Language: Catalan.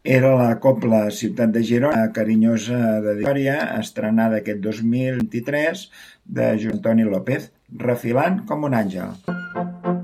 Era la cobla Ciutat de Girona, carinyosa dedicatòria, estrenada aquest 2023, de Josep Antoni López, refilant com un àngel.